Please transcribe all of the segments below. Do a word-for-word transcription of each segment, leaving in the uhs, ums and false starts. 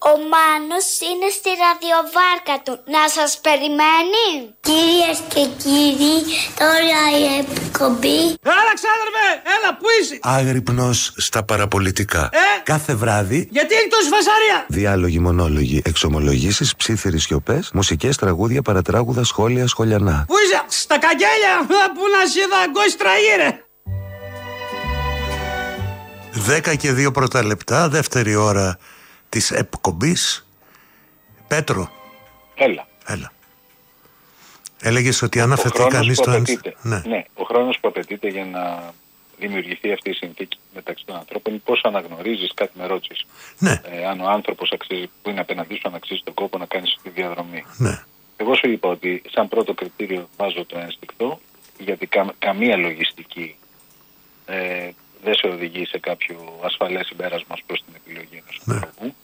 Ο Μάνος είναι στη ραδιοβάρκα του. Να σας περιμένει. Κυρίες και κύριοι, τώρα η εκπομπή. Έλα ξάδερφε, έλα που είσαι. Άγρυπνος στα παραπολιτικά. Ε? Κάθε βράδυ. Γιατί έχει τόση φασαρία. Διάλογοι, μονόλογοι, εξομολογήσεις, ψίθυρες σιωπές, μουσικές, τραγούδια, παρατράγουδα, σχόλια, σχολιανά. Πού είσαι, στα καγγέλια, που να σε δαγκώσει τραγύρε. Δέκα και δύο πρώτα λεπτά, δεύτερη ώρα της εκπομπής. Πέτρο. Έλα. Έλα. Έλεγες ότι αν αφαιθεί κανείς το ένστημα. Ναι. ναι, ο χρόνος που απαιτείται για να δημιουργηθεί αυτή η συνθήκη μεταξύ των ανθρώπων είναι πώς αναγνωρίζεις, κάτι με ρώτησες. Ναι. Ε, αν ο άνθρωπος αξίζει, που είναι απέναντί σου, αν αξίζει τον κόπο να κάνεις τη διαδρομή. Ναι. Εγώ σου είπα ότι σαν πρώτο κριτήριο βάζω το ένστικτο, γιατί κα, καμία λογιστική ε, δεν σε οδηγεί σε κάποιο ασφαλές συμπέρασμα προς την επιλογή ενός ναι. ανθρώπου.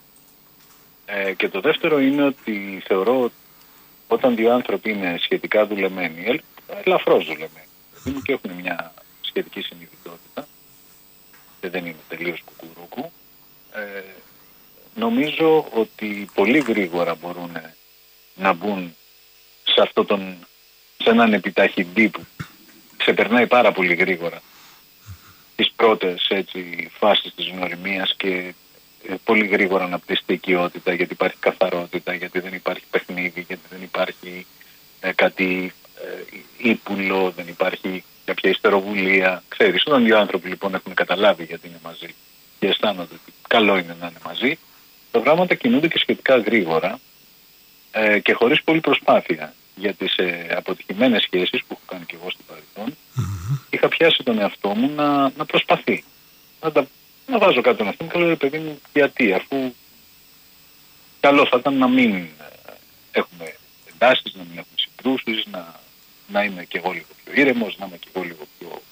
Ε, και το δεύτερο είναι ότι θεωρώ ότι όταν δύο άνθρωποι είναι σχετικά δουλεμένοι, ελ, ελαφρώς δουλεμένοι, mm. και έχουν μια σχετική συνειδητότητα και δεν είναι τελείως κουκουρούκου, ε, νομίζω ότι πολύ γρήγορα μπορούν να μπουν σε, αυτό τον, σε έναν επιταχυντή που ξεπερνάει πάρα πολύ γρήγορα τις πρώτες έτσι, φάσεις της γνωριμίας και ε, πολύ γρήγορα αναπτύσσεται οικειότητα, γιατί υπάρχει καθαρότητα, γιατί δεν υπάρχει παιχνίδι, γιατί δεν υπάρχει ε, κάτι ε, ύπουλο, δεν υπάρχει κάποια ιστεροβουλία. Ξέρεις, όταν δύο άνθρωποι λοιπόν έχουν καταλάβει γιατί είναι μαζί και αισθάνονται ότι καλό είναι να είναι μαζί, τα πράγματα κινούνται και σχετικά γρήγορα ε, και χωρίς πολλή προσπάθεια. Για τις ε, αποτυχημένες σχέσεις που έχω κάνει και εγώ στο παρελθόν, mm-hmm. είχα πιάσει τον εαυτό μου να, να προσπαθεί. Να, τα, να βάζω κάτι τον εαυτό μου και λέω, παιδί μου, γιατί, αφού καλό θα ήταν να μην ε, έχουμε εντάσεις, να μην έχουμε συγκρούσεις, να, να είμαι και εγώ λίγο πιο ήρεμος, να είμαι και εγώ λίγο πιο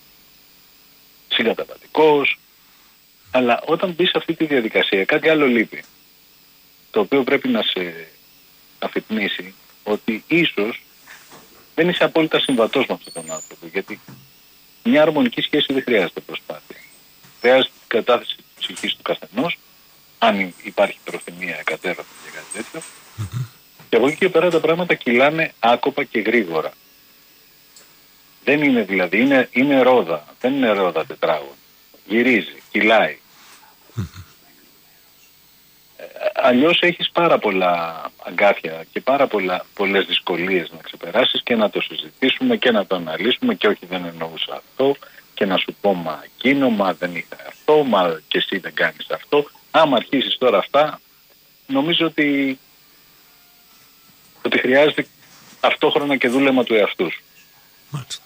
συγκαταβατικός. Αλλά όταν μπεις σε αυτή τη διαδικασία, κάτι άλλο λείπει, το οποίο πρέπει να σε αφυπνίσει, ότι ίσως δεν είσαι απόλυτα συμβατός με αυτόν τον άνθρωπο, γιατί μια αρμονική σχέση δεν χρειάζεται προσπάθεια. Χρειάζεται την κατάθεση της ψυχής του καθενός, αν υπάρχει προθυμία εκατέρωθεν και κάτι τέτοιο, mm-hmm. και από εκεί και πέρα τα πράγματα κυλάνε άκοπα και γρήγορα. Δεν είναι δηλαδή, είναι, είναι ρόδα, δεν είναι ρόδα τετράγωνο. Γυρίζει, κυλάει. Mm-hmm. Αλλιώς έχεις πάρα πολλά αγκάθια και πάρα πολλά, πολλές δυσκολίες να ξεπεράσεις και να το συζητήσουμε και να το αναλύσουμε και όχι δεν εννοούσα αυτό και να σου πω μα εκείνο, μα δεν είχα αυτό, μα και εσύ δεν κάνεις αυτό. Άμα αρχίσεις τώρα αυτά, νομίζω ότι, ότι χρειάζεται ταυτόχρονα και δούλεμα του εαυτού σου. Μάλιστα.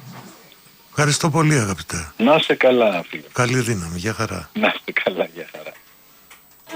Ευχαριστώ πολύ αγαπητέ. Να είσαι καλά φίλε. Καλή δύναμη, για χαρά. Να είσαι καλά, για χαρά.